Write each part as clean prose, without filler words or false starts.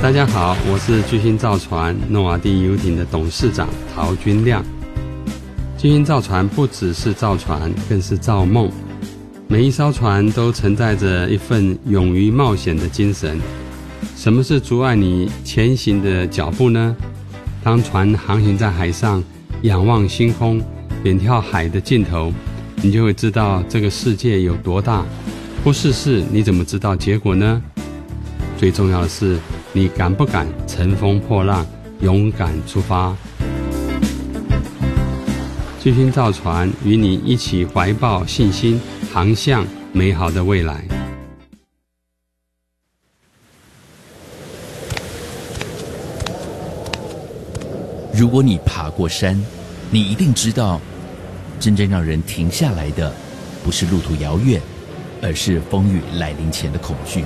大家好，我是巨星造船诺瓦第游艇的董事长陶君亮。巨星造船不只是造船，更是造梦。每一艘船都承载着一份勇于冒险的精神。什么是阻碍你前行的脚步呢？当船航行在海上，仰望星空，远眺海的尽头，你就会知道这个世界有多大。不试试，你怎么知道结果呢？最重要的是，你敢不敢乘风破浪，勇敢出发？巨星造船与你一起怀抱信心，航向美好的未来。 如果你爬过山，你一定知道，真正让人停下来的，不是路途遥远，而是风雨来临前的恐惧。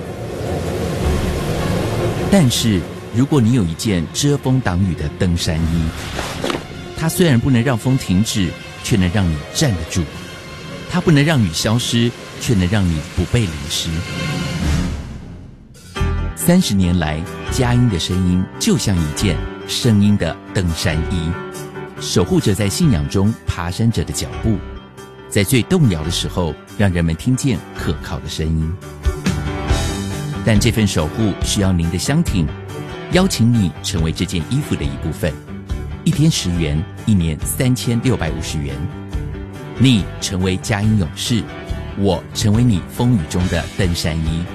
但是，如果你有一件遮风挡雨的登山衣，它虽然不能让风停止，却能让你站得住；它不能让雨消失，却能让你不被淋湿。30年来，佳音的声音就像一件声音的登山衣，守护着在信仰中爬山者的脚步，在最动摇的时候，让人们听见可靠的声音。但这份守护需要您的相挺，邀请你成为这件衣服的一部分，1天10元，1年3650元。你成为佳音勇士，我成为你风雨中的登山衣。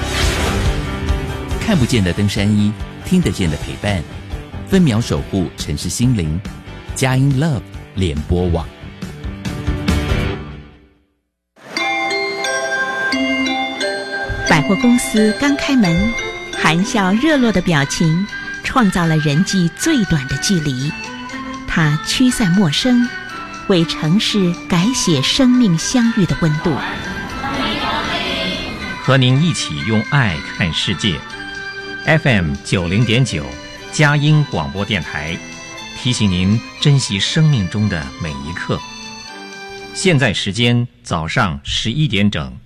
看不见的登山衣，听得见的陪伴，分秒守护城市心灵。佳音 Love 联播网。 百货公司刚开门，含笑热络的表情创造了人际最短的距离。它驱散陌生，为城市改写生命相遇的温度。 和您一起用爱看世界。FM 90.9佳音广播电台，提醒您珍惜生命中的每一刻。现在时间早上11点整。